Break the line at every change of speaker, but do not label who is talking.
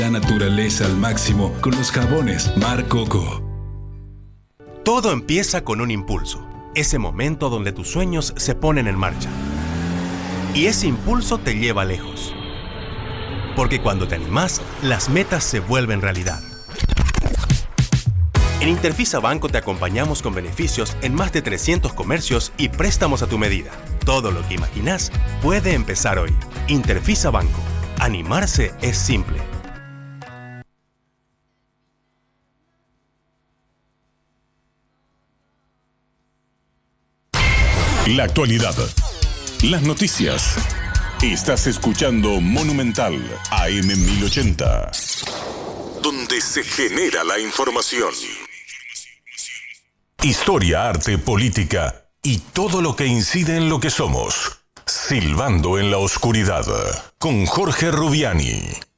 La naturaleza al máximo con los jabones Mar Coco.
Todo empieza con un impulso. Ese momento donde tus sueños se ponen en marcha. Y ese impulso te lleva lejos. Porque cuando te animas, las metas se vuelven realidad. En Interfisa Banco te acompañamos con beneficios en más de 300 comercios y préstamos a tu medida. Todo lo que imaginas puede empezar hoy. Interfisa Banco. Animarse es simple.
La actualidad. Las noticias. Estás escuchando Monumental AM 1080. Donde se genera la información. Historia, arte, política y todo lo que incide en lo que somos. Silbando en la oscuridad. Con Jorge Rubiani.